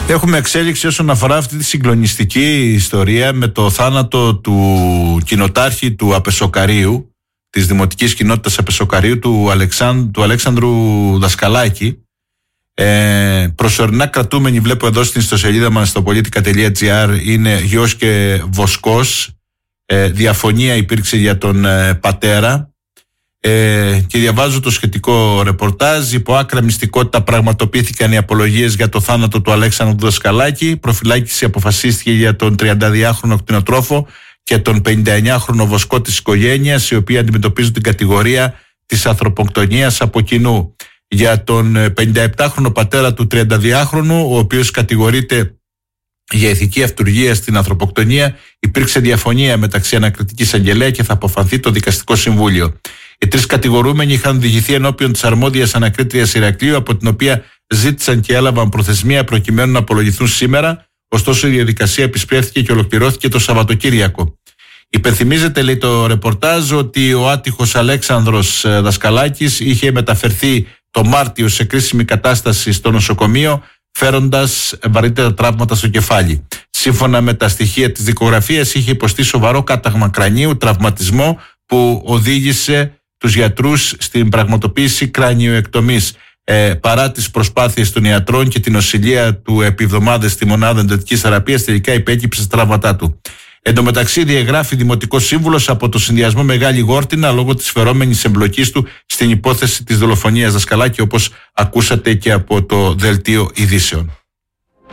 Έχουμε εξέλιξη όσον αφορά αυτή τη συγκλονιστική ιστορία με το θάνατο του κοινοτάρχη του Απεσοκαρίου, της Δημοτικής Κοινότητας Απεσοκαρίου, του Αλέξανδρου Δασκαλάκη. Προσωρινά κρατούμενοι, βλέπω εδώ στην ιστοσελίδα μας στο politica.gr, είναι γιος και βοσκός. Διαφωνία υπήρξε για τον πατέρα. Και διαβάζω το σχετικό ρεπορτάζ. Υπό άκρα μυστικότητα πραγματοποιήθηκαν οι απολογίες για το θάνατο του Αλέξανδρου Δασκαλάκη. Προφυλάκηση αποφασίστηκε για τον 32χρονο κτηνοτρόφο και τον 59χρονο βοσκό της οικογένειας, οι οποίοι αντιμετωπίζουν την κατηγορία της ανθρωποκτονίας από κοινού. Για τον 57χρονο πατέρα του 32χρονου, ο οποίος κατηγορείται για ηθική αυτουργία στην ανθρωποκτονία, υπήρξε διαφωνία μεταξύ ανακριτικής αγγελέα και θα αποφανθεί το Δικαστικό Συμβούλιο. Οι τρεις κατηγορούμενοι είχαν διηγηθεί ενώπιον της αρμόδιας ανακρίτριας Ηρακλείου, από την οποία ζήτησαν και έλαβαν προθεσμία προκειμένου να απολογηθούν σήμερα. Ωστόσο, η διαδικασία επισπεύθηκε και ολοκληρώθηκε το Σαββατοκύριακο. Υπενθυμίζεται, λέει το ρεπορτάζ, ότι ο άτυχος Αλέξανδρος Δασκαλάκης είχε μεταφερθεί το Μάρτιο σε κρίσιμη κατάσταση στο νοσοκομείο, φέροντας βαρύτερα τραύματα στο κεφάλι. Σύμφωνα με τα στοιχεία της δικογραφίας, είχε υποστεί σοβαρό κάταγμα κρανίου, τραυματισμό που οδήγησε τους γιατρούς στην πραγματοποίηση κρανιοεκτομής. Παρά τις προσπάθειες των ιατρών και την νοσηλεία του επί εβδομάδες στη μονάδα εντατικής θεραπείας, τελικά υπέκυψε στα τραύματά του. Εν τω μεταξύ, διαγράφει δημοτικός σύμβουλος από το συνδυασμό Μεγάλη Γόρτινα λόγω της φερόμενης εμπλοκής του στην υπόθεση της δολοφονίας Δασκαλάκη, όπως ακούσατε και από το δελτίο ειδήσεων.